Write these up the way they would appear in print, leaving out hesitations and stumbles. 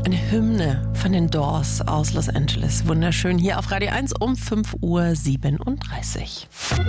Eine Hymne von den Doors aus Los Angeles. Wunderschön hier auf Radio 1 um 5:37 Uhr.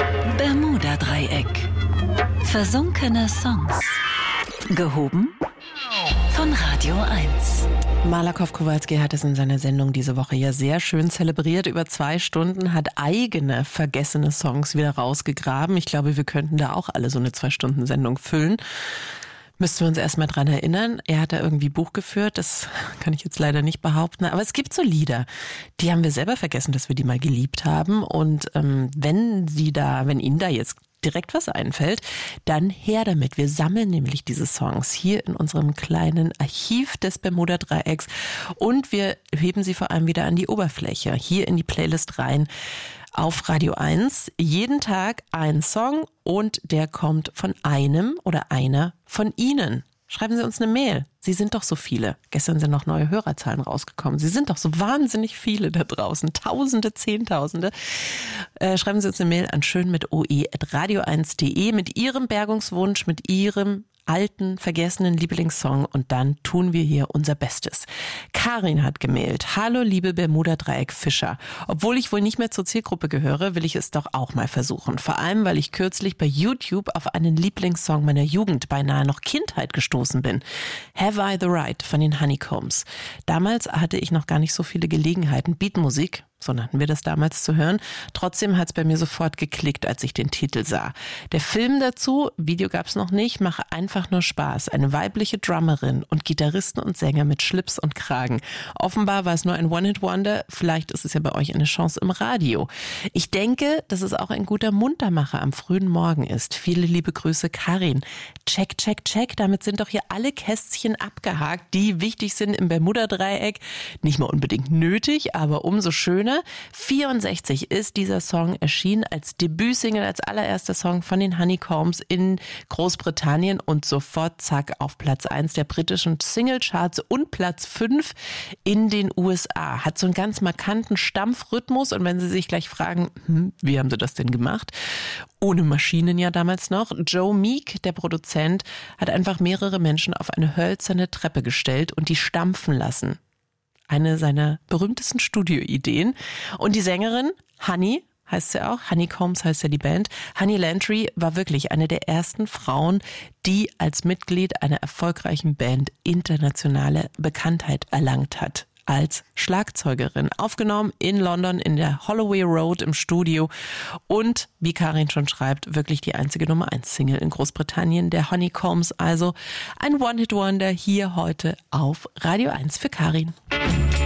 Bermuda-Dreieck. Versunkene Songs. Gehoben von Radio 1. Malakoff Kowalski hat es in seiner Sendung diese Woche ja sehr schön zelebriert. Über 2 Stunden hat eigene vergessene Songs wieder rausgegraben. Ich glaube, wir könnten da auch alle so eine 2-Stunden-Sendung füllen. Müssten wir uns erstmal dran erinnern. Er hat da irgendwie Buch geführt, das kann ich jetzt leider nicht behaupten. Aber es gibt so Lieder, die haben wir selber vergessen, dass wir die mal geliebt haben. Und wenn Ihnen da jetzt direkt was einfällt, dann her damit. Wir sammeln nämlich diese Songs hier in unserem kleinen Archiv des Bermuda-Dreiecks und wir heben sie vor allem wieder an die Oberfläche, hier in die Playlist rein. Auf Radio 1 jeden Tag ein Song und der kommt von einem oder einer von Ihnen. Schreiben Sie uns eine Mail. Sie sind doch so viele. Gestern sind noch neue Hörerzahlen rausgekommen. Sie sind doch so wahnsinnig viele da draußen. Tausende, Zehntausende. Schreiben Sie uns eine Mail an schön@radio1.de mit Ihrem Bergungswunsch, mit Ihrem alten, vergessenen Lieblingssong und dann tun wir hier unser Bestes. Karin hat gemailt. Hallo liebe Bermuda-Dreieck-Fischer. Obwohl ich wohl nicht mehr zur Zielgruppe gehöre, will ich es doch auch mal versuchen. Vor allem, weil ich kürzlich bei YouTube auf einen Lieblingssong meiner Jugend, beinahe noch Kindheit, gestoßen bin. Have I the Right von den Honeycombs. Damals hatte ich noch gar nicht so viele Gelegenheiten, Beatmusik, so nannten wir das damals, zu hören. Trotzdem hat es bei mir sofort geklickt, als ich den Titel sah. Der Film dazu, Video gab es noch nicht, mache einfach nur Spaß. Eine weibliche Drummerin und Gitarristen und Sänger mit Schlips und Kragen. Offenbar war es nur ein One-Hit-Wonder, vielleicht ist es ja bei euch eine Chance im Radio. Ich denke, dass es auch ein guter Muntermacher am frühen Morgen ist. Viele liebe Grüße, Karin. Check, check, check, damit sind doch hier alle Kästchen abgehakt, die wichtig sind im Bermuda-Dreieck. Nicht mal unbedingt nötig, aber umso schöner. 64 ist dieser Song erschienen als Debütsingle, als allererster Song von den Honeycombs in Großbritannien und sofort zack auf Platz 1 der britischen Singlecharts und Platz 5 in den USA. Hat so einen ganz markanten Stampfrhythmus und wenn Sie sich gleich fragen, wie haben Sie das denn gemacht? Ohne Maschinen ja damals noch. Joe Meek, der Produzent, hat einfach mehrere Menschen auf eine hölzerne Treppe gestellt und die stampfen lassen. Eine seiner berühmtesten Studioideen. Und die Sängerin, Honey, heißt sie auch, Honeycombs heißt ja die Band, Honey Landry war wirklich eine der ersten Frauen, die als Mitglied einer erfolgreichen Band internationale Bekanntheit erlangt hat. Als Schlagzeugerin, aufgenommen in London in der Holloway Road im Studio und, wie Karin schon schreibt, wirklich die einzige Nummer-1-Single in Großbritannien der Honeycombs, also ein One-Hit-Wonder hier heute auf Radio 1 für Karin.